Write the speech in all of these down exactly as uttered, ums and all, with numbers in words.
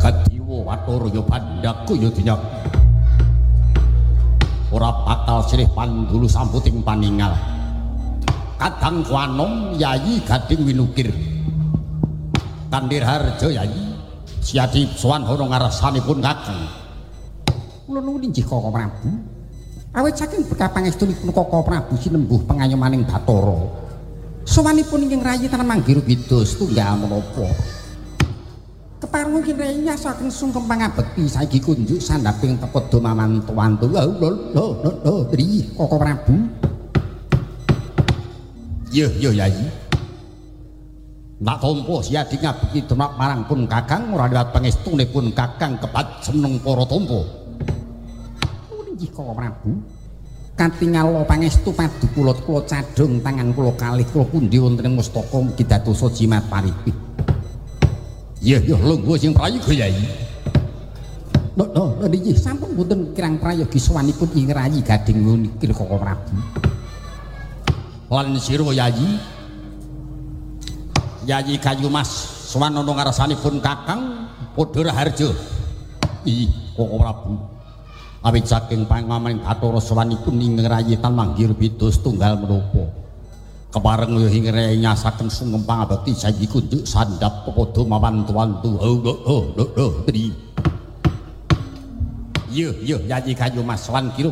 jagat dewa Bathara ya bandhaku ya dinyak ora bakal sirih pandulu samputing paningal kadang kuanom Yayi Gading Winukir Kandir Harja Yayi siadi sowan ana ngarsanipun kakang kula nuwun inggih Kaka Prabu awit saking berkah pangestunipun Kaka Prabu sinembuh pengayomaning Bathara sowanipun ingkang rayi tan manggir bida setunggal menapa kepareng ingkang rayi nyasaken sungkem pangabekti saiki kunjuk sandhaping tepada mamantu-wantu lho lho lho lho tri Kaka Prabu iya iya Yayi nak tampa siadi ngabekti demak marang pun kakang ora liwat pangestunipun kakang kepat seneng para tampa inggih Kaka Prabu katingal pangestu padu kula kula cadhong tangan kula kalih kula pundi wonten ing mustaka mugi dadosa jimat paripit iya iya lungguh sing prayoga Yayi lho lho niki sampun mboten kirang prayogi sowanipun ing Rayi Gading Winukir Kaka Prabu lan sira Yayi Yayi Kayu Mas sowan ana ngarsanipun kakang padha harja ih Kaka Prabu awit saking pangamaning Bathara sowanipun ing rayi tan manggir beda setunggal menapa kepareng ya ing rayi nyasaken sungkem pangabekti saiki kunjuk sandhap padha mawantu-wantu oh oh oh tri iya iya Yayi Kayu Mas sowan kira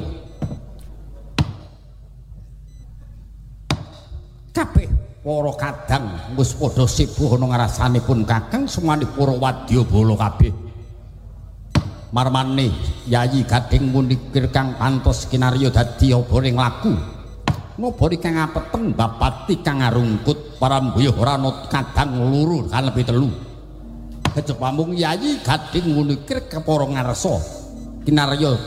kabeh para kadang wis padha sibuh ana ngrasanipun kakang semani para wadyabala kabeh marmane Yayi Gading Winukir kang pantos kinarya dadi oboring laku ngobori kang apeten bapati kang ngarungkut parambuya ora ana kadang loro kan lebih telu kejaba mung Yayi Gading Winukir kepara ngarsa kinarya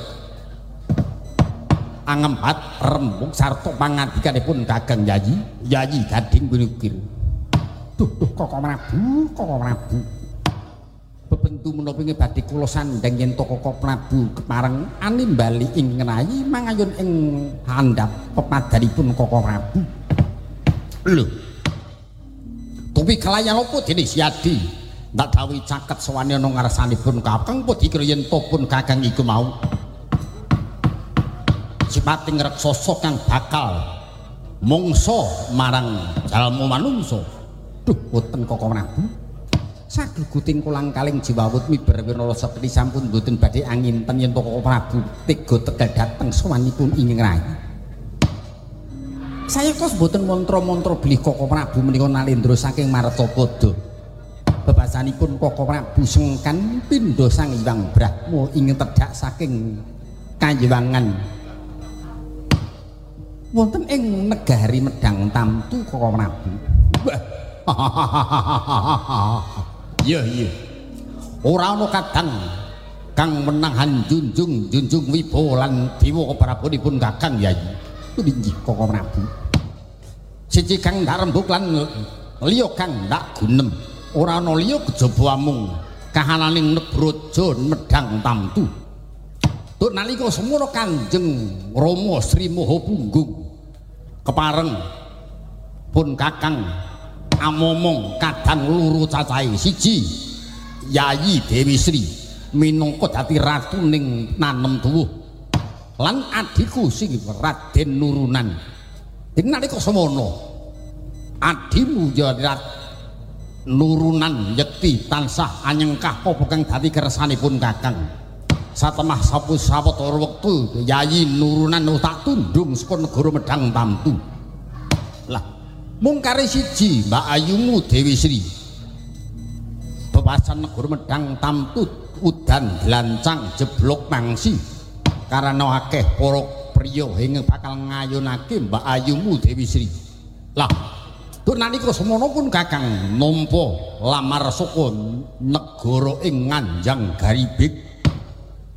angempat rembug sarta pangandikanipun Kakang Yayi Yayi Gading Winukir duh duh Kaka Prabu Kaka Prabu bebentu menapa ing badhe kula sandhang yen Kaka Prabu kepareng animbali ing rayi mangayun ing handhap pepadanipun Kaka Prabu lho tuwi kalayan apa dene siadi ndak dawi caket sowane ana ngarsanipun kakang apa dikira yen pun kakang iku mau sipating raksasa kang bakal mungsa marang jalma manungsa duh boten Kaka Prabu sageguting kulang kaling jiwawut miber wirana seperti sampun mboten badhe anginten yen Kaka Prabu tega tegal dhateng sowanipun ing rayi saya kos mboten mantra-mantra bilih Kaka Prabu menika nalendra saking Martapada bebasanipun Kaka Prabu sengkan pindha Sang Hyang Brahma ing tedhak saking Kayiwangan wonten ing negari Medang Tamtu Kaka Prabu iya iya ora ana kadang kang menahan junjung junjung wibawa lan dewa keprabonipun Kakang Yayi inggih Kaka Prabu siji kang ndak rembug lan liya kang ndak gunem ora ana liya kejaba amung kahananing Nebraja Medang Tamtu tuk nalika semana Kanjeng Rama Sri Mahapunggung kepareng pun Kakang amomong kadang loro cacahe siji Yayi Dewi Sri minangka dadi ratu ning nanem tuwuh lan adiku sing Raden Nurunan dene nalika semana adimu ya Nurunan yekti tansah anyengkah apa kang dadi kersanipun kakang satemah sapu sawetara wektu Yayi Nurunan tak tundung saka negara Medang Tamtu lah mung kare siji Mbak Ayumu Dewi Sri bebasan negara Medang Tamtu udan glancang jeblok mangsi karena akeh para priya ing bakal ngayunake Mbak Ayumu Dewi Sri lah tur nalika semana pun kakang nampa lamar saka negara ing Nganjang Garibik